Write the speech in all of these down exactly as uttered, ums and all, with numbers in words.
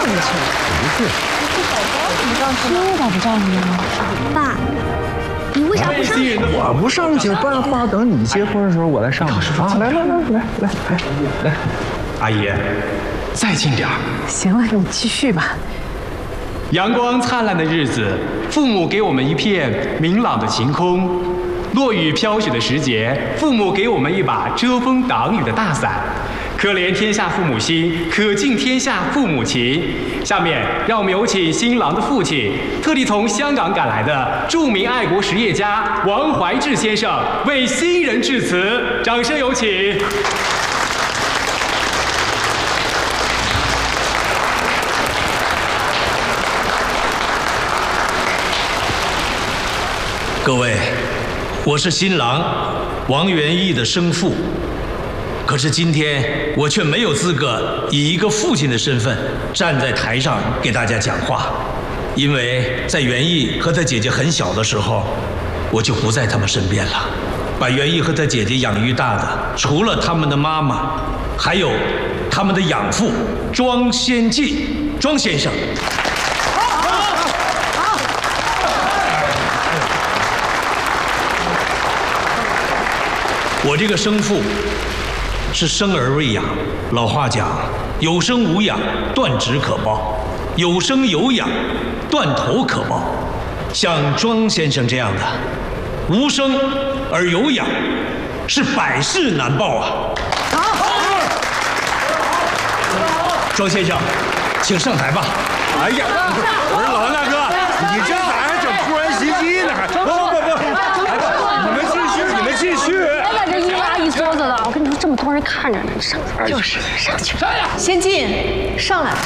你去。 不是。 这咋不照你啊？爸，你为啥不上去？ 我不上去，办话等你结婚的时候我来上去。啊，来来来来来来来， 阿姨，再近点儿。 行了，你继续吧。 阳光灿烂的日子，父母给我们一片明朗的晴空；落雨飘雪的时节，父母给我们一把遮风挡雨的大伞。可怜天下父母心，可敬天下父母情。下面让我们有请新郎的父亲，特地从香港赶来的著名爱国实业家王怀志先生为新人致辞，掌声有请。 各位，我是新郎王元义的生父。可是今天我却没有资格以一个父亲的身份站在台上给大家讲话，因为在元义和他姐姐很小的时候，我就不在他们身边了。把元义和他姐姐养育大的，除了他们的妈妈，还有他们的养父庄先进庄先生。我这个生父是生而未养，老话讲，有生无养，断指可报；有生有养，断头可报。像庄先生这样的，无生而有养，是百世难报啊！庄先生，请上台吧。 哎呀，我说老王大哥，你这咋还整突然袭击呢？还不不不，你们继续，你们继续。 哎呀，这一拉一桌子的，我跟你说，这么多人看着呢，上就是上去。先进，上来。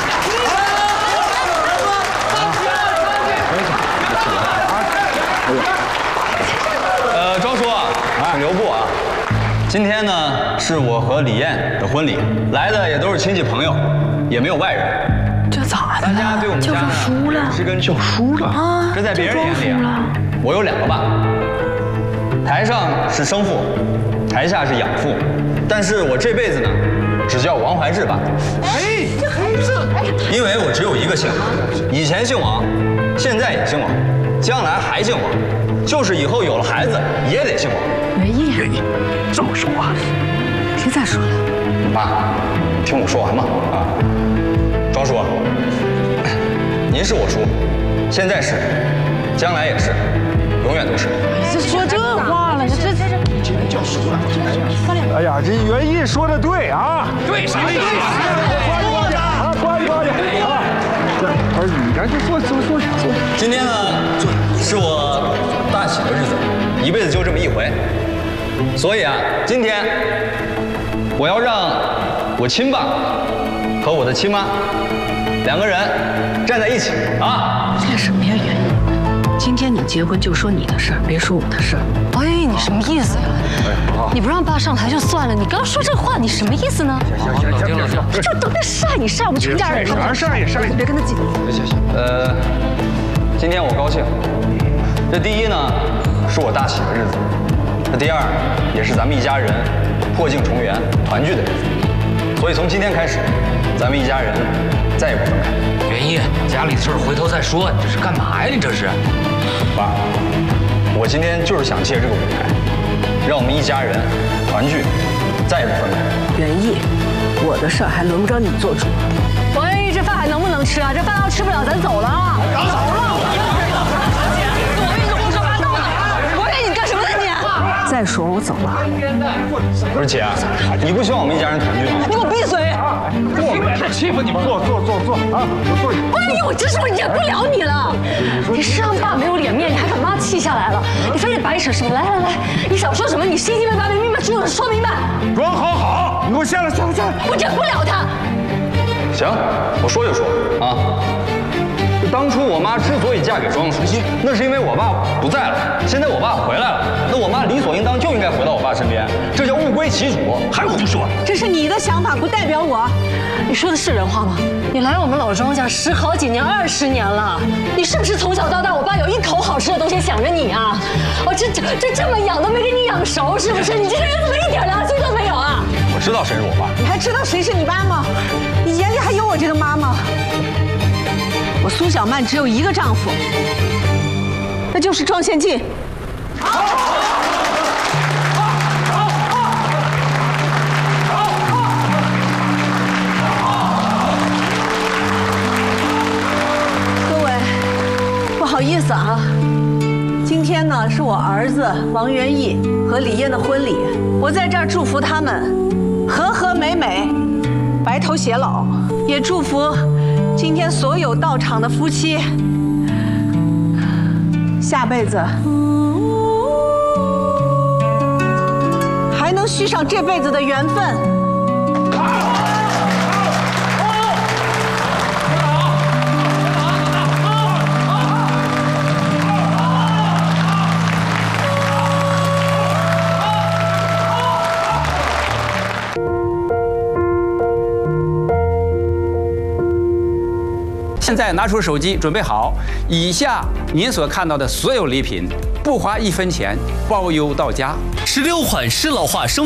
呃，庄叔，请留步啊！今天呢是我和李艳的婚礼，来的也都是亲戚朋友，也没有外人。 这咋的？ 大家对我们家呢输了， 是跟叫输了啊！ 这在别人眼里啊，我有两个爸，台上是生父，台下是养父，但是我这辈子呢，只叫王怀志爸。哎，这孩子，因为我只有一个姓，以前姓王，现在也姓王，将来还姓王，就是以后有了孩子也得姓王。 元义， 元义，这么说话， 别再说了。 妈，听我说完嘛啊！庄叔，您是我叔，现在是，将来也是，永远都是。 这说这话了，这这这， 今天叫输了。哎呀，这元义说的对啊， 对，啥对？ 呱呱去啊，呱呱去啊！儿女，咱就坐坐坐坐。 今天呢，是我大喜的日子，一辈子就这么一回，所以啊，今天我要让我亲爸和我的亲妈两个人站在一起啊！ 这什么呀，元义？今天你结婚就说你的事儿，别说我的事儿。哎，你什么意思呀？你不让爸上台就算了，你刚说这话，你什么意思呢？ 行行行行行， 这都在晒你晒我们全家人。 啥晒也晒， 别跟他急。 行行，呃，今天我高兴。这第一呢，是我大喜的日子；这第二，也是咱们一家人破镜重圆、团聚的日子。所以从今天开始，咱们一家人再也不分开。 元义，家里的事儿回头再说，你这是干嘛呀？你这是？ 爸，我今天就是想借这个舞台，让我们一家人团聚，再也不分开。 元义，我的事儿还轮不着你做主。王元义，这饭还能不能吃啊？这饭要吃不了，咱走了啊！走了！王元义，胡说八道呢！王元义，你干什么呢你？再说我走了。 不是姐，你不希望我们一家人团聚吗？ 你给我闭嘴！ 我们是欺负你们，坐坐坐坐啊，坐下。 王元义，我真是我忍不了你了！你是让爸没有脸面，你还把妈气下来了，你非得白扯什么？来来来，你想说什么？你心里面把明明白说说明白。 装好好，你给我下来，下来，下来。 我忍不了他。 行，我说就说啊。当初我妈之所以嫁给庄叔，那是因为我爸不在了。现在我爸回来了，那我妈理所应当就应该回到我爸身边，这叫物归其主，还胡说。 这是你的想法，不代表我。你说的是人话吗？你来我们老庄家十好几年、二十年了，你是不是从小到大，我爸有一口好吃的东西想着你啊？我这这这这么养都没给你养熟，是不是？你这个人怎么一点良心都没有啊？ 我知道谁是我爸， 你还知道谁是你妈吗？你眼里还有我这个妈吗？ 我苏小曼只有一个丈夫，那就是庄献进。各位，不好意思啊，今天呢是我儿子王元义和李艳的婚礼，我在这儿祝福他们和和美美，白头偕老，也祝福今天所有到场的夫妻，下辈子还能续上这辈子的缘分。 现在拿出手机，准备好。以下您所看到的所有礼品，不花一分钱，包邮到家。 十六款适老化生